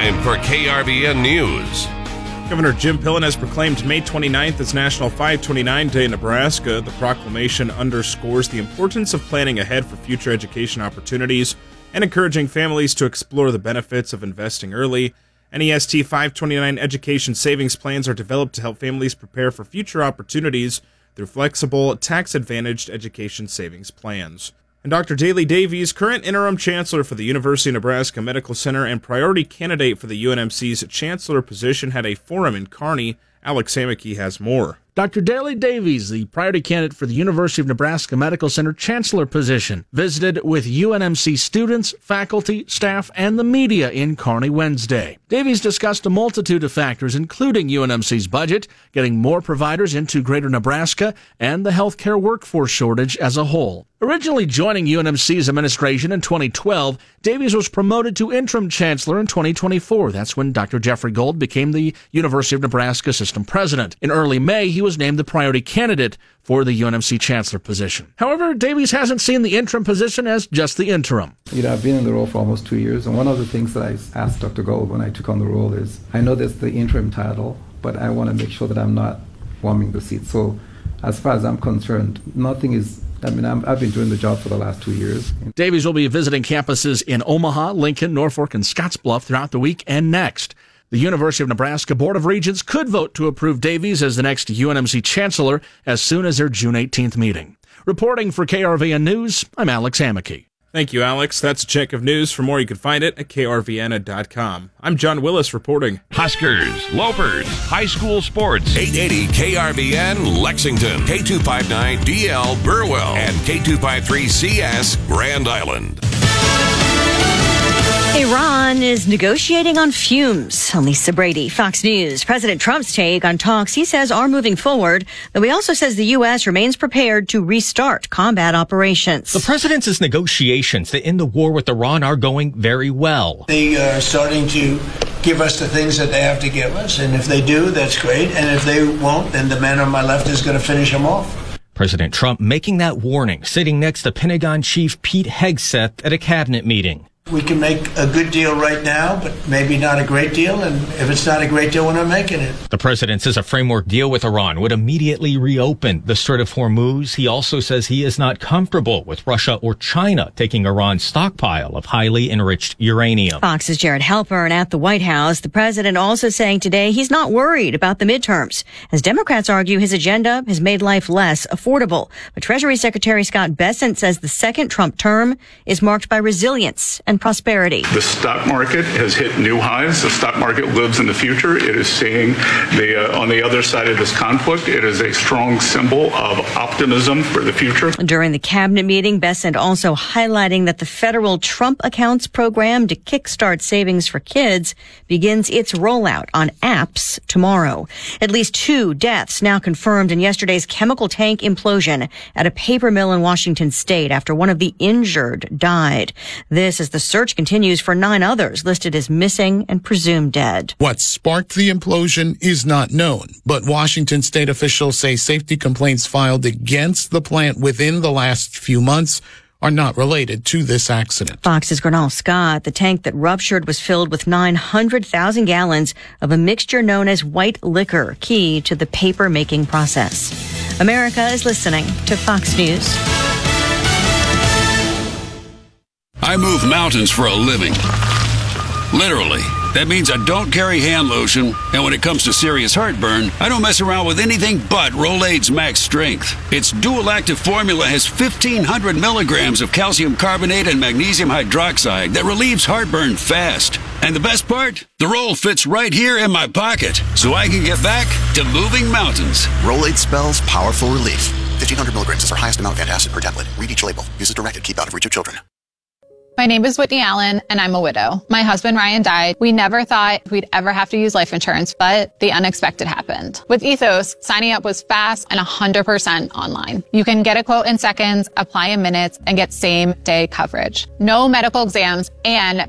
time for KRVN News. Governor Jim Pillen has proclaimed May 29th as National 529 Day in Nebraska. The proclamation underscores the importance of planning ahead for future education opportunities and encouraging families to explore the benefits of investing early. NEST 529 education savings plans are developed to help families prepare for future opportunities through flexible, tax-advantaged education savings plans. And Dr. Daly Davies, current interim chancellor for the University of Nebraska Medical Center and priority candidate for the UNMC's chancellor position, had a forum in Kearney. Alex Hammocky has more. Dr. Daly Davies, the priority candidate for the University of Nebraska Medical Center chancellor position, visited with UNMC students, faculty, staff, and the media in Kearney Wednesday. Davies discussed a multitude of factors, including UNMC's budget, getting more providers into Greater Nebraska, and the healthcare workforce shortage as a whole. Originally joining UNMC's administration in 2012, Davies was promoted to interim chancellor in 2024. That's when Dr. Jeffrey Gold became the University of Nebraska system president. In early May, he was named the priority candidate for the UNMC chancellor position. However, Davies hasn't seen the interim position as just the interim. I've been in the role for almost 2 years, and one of the things that I asked Dr. Gold when I took on the role is, I know that's the interim title, but I want to make sure that I'm not warming the seat. So as far as I'm concerned, I've been doing the job for the last 2 years. Davies will be visiting campuses in Omaha, Lincoln, Norfolk, and Scottsbluff throughout the week and next. The University of Nebraska Board of Regents could vote to approve Davies as the next UNMC chancellor as soon as their June 18th meeting. Reporting for KRVN News, I'm Alex Hammocky. Thank you, Alex. That's a check of news. For more, you can find it at krvn.com. I'm John Willis reporting. Huskers, Lopers, high school sports. 880 KRVN Lexington, K259DL Burwell, and K253CS Grand Island. Iran is negotiating on fumes. Lisa Brady, Fox News. President Trump's take on talks he says are moving forward, though he also says the U.S. remains prepared to restart combat operations. The president's negotiations to end the war with Iran are going very well. They are starting to give us the things that they have to give us, and if they do, that's great, and if they won't, then the man on my left is going to finish them off. President Trump making that warning, sitting next to Pentagon Chief Pete Hegseth at a cabinet meeting. We can make a good deal right now, but maybe not a great deal. And if it's not a great deal, we're not making it. The president says a framework deal with Iran would immediately reopen the Strait of Hormuz. He also says he is not comfortable with Russia or China taking Iran's stockpile of highly enriched uranium. Fox's Jared Halpern at the White House. The president also saying today he's not worried about the midterms, as Democrats argue his agenda has made life less affordable. But Treasury Secretary Scott Bessent says the second Trump term is marked by resilience and prosperity. The stock market has hit new highs. The stock market lives in the future. It is seeing on the other side of this conflict, it is a strong symbol of optimism for the future. During the cabinet meeting, Bessent also highlighting that the federal Trump Accounts program to kickstart savings for kids begins its rollout on apps tomorrow. At least 2 deaths now confirmed in yesterday's chemical tank implosion at a paper mill in Washington state after one of the injured died. This is the search continues for 9 others listed as missing and presumed dead. What sparked the implosion is not known, but Washington state officials say safety complaints filed against the plant within the last few months are not related to this accident. Fox's Gernal Scott, the tank that ruptured was filled with 900,000 gallons of a mixture known as white liquor, key to the paper making process. America is listening to Fox News. I move mountains for a living. Literally. That means I don't carry hand lotion, and when it comes to serious heartburn, I don't mess around with anything but Rolaids Max Strength. Its dual-active formula has 1,500 milligrams of calcium carbonate and magnesium hydroxide that relieves heartburn fast. And the best part? The roll fits right here in my pocket, so I can get back to moving mountains. Rolaids spells powerful relief. 1,500 milligrams is our highest amount of antacid per tablet. Read each label. Use as directed. Keep out of reach of children. My name is Whitney Allen, and I'm a widow. My husband, Ryan, died. We never thought we'd ever have to use life insurance, but the unexpected happened. With Ethos, signing up was fast and 100% online. You can get a quote in seconds, apply in minutes, and get same-day coverage. No medical exams and